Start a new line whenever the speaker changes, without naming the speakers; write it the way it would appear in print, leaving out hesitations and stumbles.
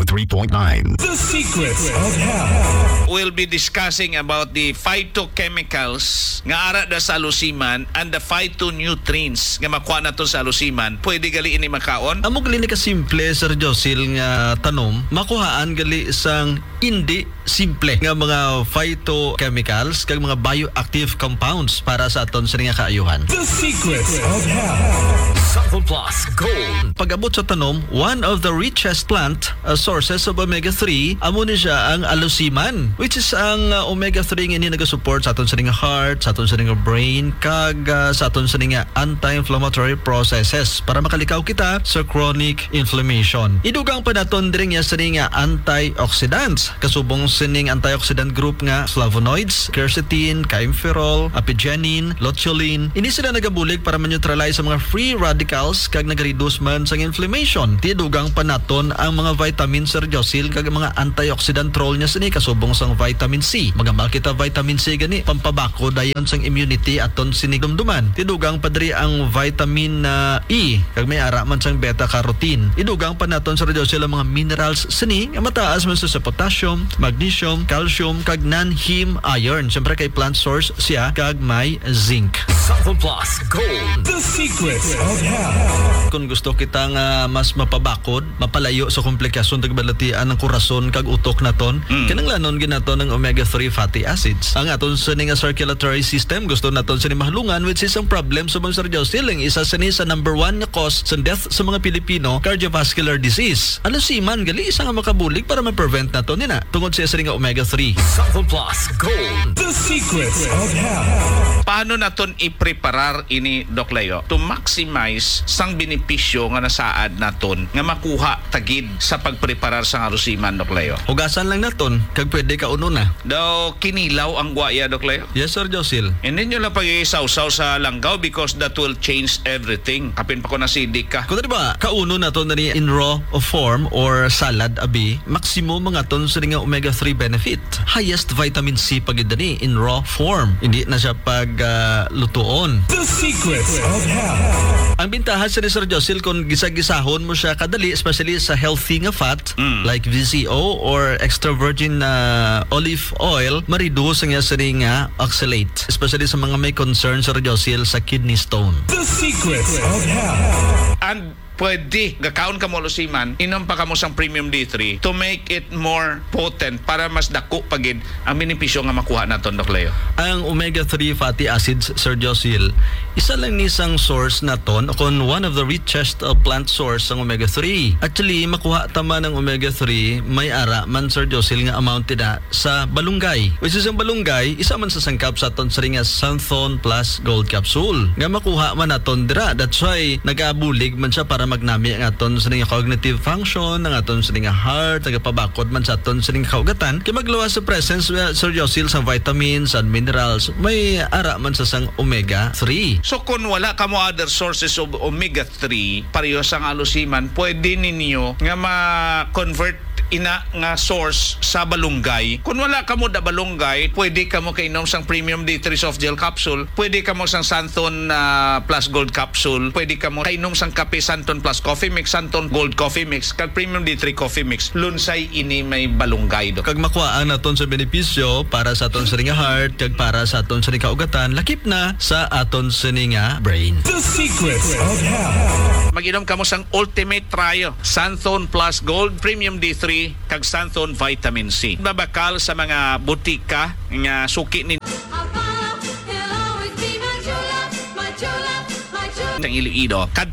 103.9.
The Secrets of Health.
We'll be discussing about the phytochemicals nga ara da sa alusiman and the phytonutrients nga makuha na to sa alusiman. Pwede gali ini makaon?
Amo gali ni kasimple, Sir Josil, nga tanom, makuhaan gali isang hindi simple nga mga phytochemicals kag mga bioactive compounds para sa aton sa nga kaayuhan.
The Secrets of Health.
Sample Plus Gold.
Pag-abot sa tanom, one of the richest plant sources of omega-3 amo ni siya ang alusiman, which is ang omega-3 nga ini nagasupport sa aton sa nga heart, sa aton sa nga brain kag sa aton sa nga anti-inflammatory processes para makalikaw kita sa chronic inflammation. Idugang pa naton diri nga sa nga antioxidants, kasubong sining antioxidant group nga flavonoids, quercetin, kaempferol, apigenin, luteolin. Ini sila nagabulig para ma-neutralize sa mga free radicals kag nag-reduce man sa inflammation. Tidugang pa naton ang mga vitamin, Sir Josil, kag mga antioxidant role niya sini kasubong sang vitamin C. Magamal kita vitamin C gani pampabako dayon sang immunity aton sinigdumduman. Tidugang pa diri ang vitamin E kag may ara man sang beta carotene. Idugang pa naton, Sir Josil, ang mga minerals sini nga mataas man sa potassium, magnesium, calcium kag non-heme iron. Siyempre kay plant source siya kag may zinc.
Sample Plus Gold.
The Secrets of Health.
Kung gusto kita nga mas mapabakod, mapalayo sa komplikasyon tagbalatian ng kurason kag utok naton, kinanglanon ginaton ng omega-3 fatty acids. Ang aton sa nga circulatory system gusto naton sa mahalungan, which is ang problem sa mga Sir Josil, isa sa number 1 nga cause sa death sa mga Pilipino, cardiovascular disease. Alusiman gali isa nga makabulig para ma-prevent naton nina tungod sa nga omega-3.
Sample Plus Gold.
The Secrets of Health.
Paano naton i-preparar ini, Doc Leo, to maximize sang benepisyo nga nasaad naton nga makuha tagid sa pagpreparar sa alusiman, Doc Leo?
Hugasan lang naton kag pwede ka uno na.
Daw kinilaw ang guaya, Doc Leo?
Yes, Sir Josil.
Hindi nyo lang pag-iisaw-saw sa langgaw because that will change everything. Kapin pa ko nasidik ka.
Kung diba, kauno na to na ni in raw form or salad abi, maximum mga ton sa nga omega-3 benefit. Highest vitamin C pagida ni in raw form. Hindi na siya pag lutuon.
The Secrets of Health.
Ang bintahan sa ni Sir Josil kung gisag-gisahon mo siya kadali, especially sa healthy nga fat like VCO or extra virgin olive oil, ma-reduce nga sa nga oxalate, especially sa mga may concern, Sir Josil, sa kidney stone.
The Secrets of Health.
And pwede, gakaon ka mo alusiman, inom pa ka mo sang premium D3 to make it more potent para mas dako pagid ang benepisyo nga makuha naton, Doc Leo.
Ang omega-3 fatty acids, Sir Josil, isa lang nisang source naton kung one of the richest plant source ng omega-3. Actually, makuha tama ng omega-3 may ara man, Sir Josil, nga amount na sa balunggay. Which is ang balunggay, isa man sa sangkap sa aton sa ringa Santhon Plus Gold Capsule. Nga makuha man naton dira. That's why nagabulig man siya para magnami ang aton sa nga cognitive function, ang aton sa nga heart, nagapabakod man sa aton sa nga kaugatan. Kaya magluwas sa presence, Sir Josil, sa vitamins and minerals, may ara man sa sang omega-3.
So kung wala ka mo other sources of omega-3 pareho sa alusiman, pwede ninyo nga ma-convert ina nga source sa balunggay. Kung wala ka mo da balunggay, pwede ka mo kainom sang premium D3 soft gel capsule, pwede ka mo sang Santhon Plus Gold capsule, pwede ka mo kainom sang kape Santhon Plus Coffee Mix, Santhon Gold Coffee Mix, kag premium D3 Coffee Mix. Lunsay ini may balunggay do.
Kag makuhaan naton sa benepisyo para sa aton sa nga heart, kag para sa aton sa nga kaugatan, lakip na sa aton sa nga brain.
The Secrets of Health.
Mag-inom ka mo sang Ultimate Trio, Santhon Plus Gold, Premium D3, kag Santhon Vitamin C. Babakal sa mga butika nga suki ni Iloilo.